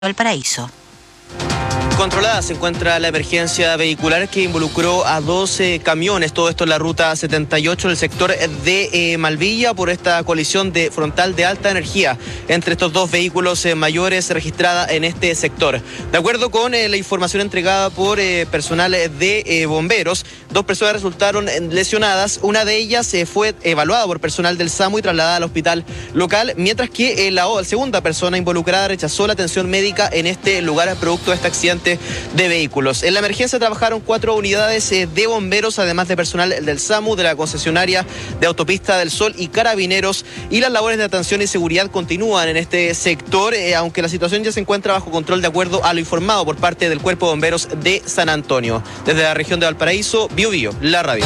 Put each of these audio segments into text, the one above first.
Valparaíso. Controlada se encuentra la emergencia vehicular que involucró a 12 camiones, todo esto en la ruta 78 del sector de Malvilla por esta colisión frontal de alta energía entre estos dos vehículos mayores registrada en este sector. De acuerdo con la información entregada por personal de bomberos, 2 personas resultaron lesionadas, una de ellas fue evaluada por personal del SAMU y trasladada al hospital local, mientras que la segunda persona involucrada rechazó la atención médica en este lugar producto de este accidente de vehículos. En la emergencia trabajaron 4 unidades de bomberos, además de personal del SAMU, de la concesionaria de Autopista del Sol y Carabineros, y las labores de atención y seguridad continúan en este sector, aunque la situación ya se encuentra bajo control de acuerdo a lo informado por parte del Cuerpo de Bomberos de San Antonio. Desde la región de Valparaíso, Biobío, la radio.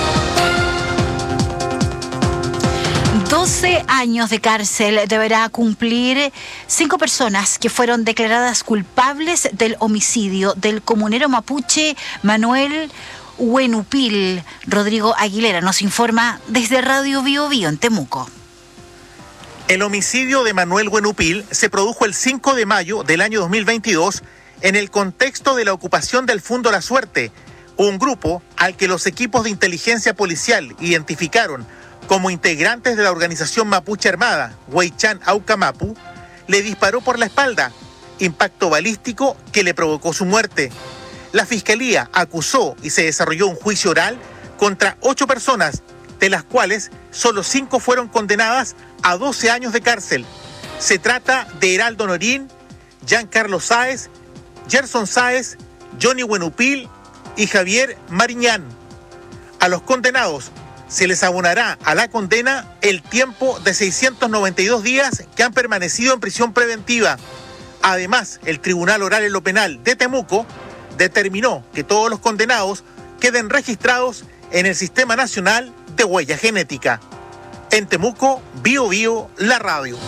12 años de cárcel deberá cumplir 5 personas que fueron declaradas culpables del homicidio del comunero mapuche Manuel Huenupil. Rodrigo Aguilera nos informa desde Radio Biobío en Temuco. El homicidio de Manuel Huenupil se produjo el 5 de mayo del año 2022 en el contexto de la ocupación del Fundo La Suerte, un grupo al que los equipos de inteligencia policial identificaron como integrantes de la organización mapuche armada Huaychán Aucamapu, le disparó por la espalda, impacto balístico que le provocó su muerte. La fiscalía acusó y se desarrolló un juicio oral contra 8 personas, de las cuales solo 5 fueron condenadas a 12 años de cárcel. Se trata de Heraldo Norín, Giancarlo Sáez, Gerson Sáez, Johnny Huenupil y Javier Mariñán. A los condenados se les abonará a la condena el tiempo de 692 días que han permanecido en prisión preventiva. Además, el Tribunal Oral en lo Penal de Temuco determinó que todos los condenados queden registrados en el Sistema Nacional de Huella Genética. En Temuco, Biobío, la radio.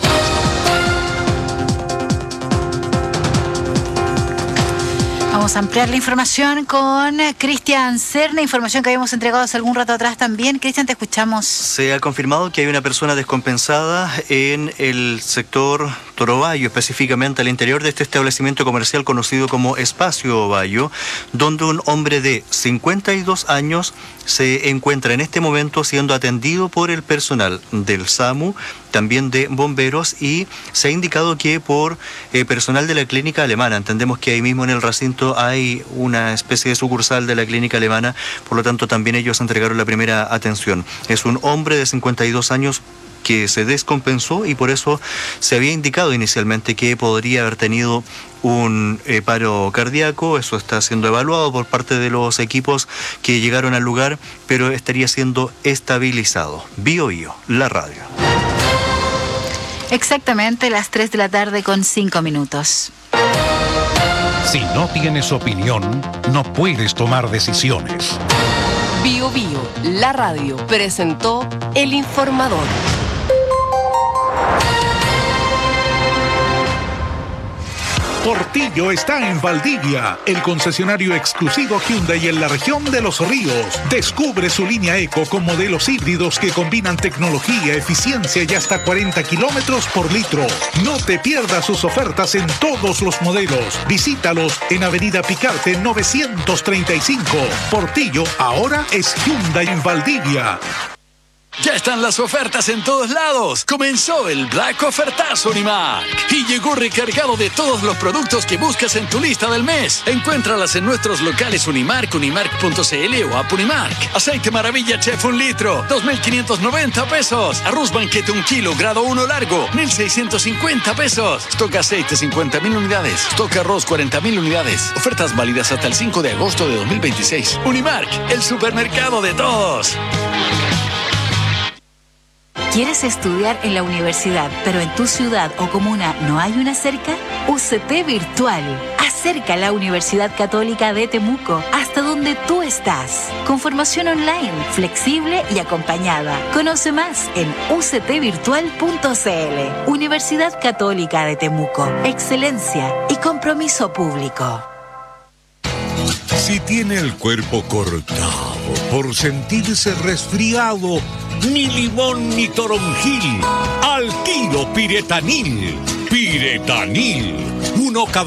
Vamos a ampliar la información con Cristian Cerna, información que habíamos entregado hace algún rato atrás también. Cristian, te escuchamos. Se ha confirmado que hay una persona descompensada en el sector Toro Bayo, específicamente al interior de este establecimiento comercial conocido como Espacio Bayo, donde un hombre de 52 años se encuentra en este momento siendo atendido por el personal del SAMU, también de bomberos, y se ha indicado que por personal de la clínica alemana. Entendemos que ahí mismo en el recinto hay una especie de sucursal de la clínica alemana, por lo tanto también ellos entregaron la primera atención. Es un hombre de 52 años que se descompensó y por eso se había indicado inicialmente que podría haber tenido un paro cardíaco. Eso está siendo evaluado por parte de los equipos que llegaron al lugar, pero estaría siendo estabilizado. Biobío, la radio. Exactamente las 3 de la tarde con 5 minutos. Si no tienes opinión, no puedes tomar decisiones. Biobío, la radio, presentó El Informador. Portillo está en Valdivia, el concesionario exclusivo Hyundai en la región de Los Ríos. Descubre su línea Eco con modelos híbridos que combinan tecnología, eficiencia y hasta 40 kilómetros por litro. No te pierdas sus ofertas en todos los modelos. Visítalos en Avenida Picarte 935. Portillo ahora es Hyundai en Valdivia. Ya están las ofertas en todos lados. Comenzó el Black Ofertazo Unimark y llegó recargado de todos los productos que buscas en tu lista del mes. Encuéntralas en nuestros locales Unimark, unimark.cl o App Unimark. Aceite Maravilla Chef 1 litro, 2.590 pesos. Arroz Banquete 1 kilo, grado 1 largo, 1.650 pesos. Stock aceite 50.000 unidades. Stock arroz 40.000 unidades. Ofertas válidas hasta el 5 de agosto de 2026. Unimark, el supermercado de todos. ¿Quieres estudiar en la universidad, pero en tu ciudad o comuna no hay una cerca? UCT Virtual. Acerca la Universidad Católica de Temuco hasta donde tú estás. Con formación online, flexible y acompañada. Conoce más en uctvirtual.cl. Universidad Católica de Temuco. Excelencia y compromiso público. Si tiene el cuerpo cortado por sentirse resfriado, ni limón ni toronjil, al kilo Piretanil. Piretanil, 1 cada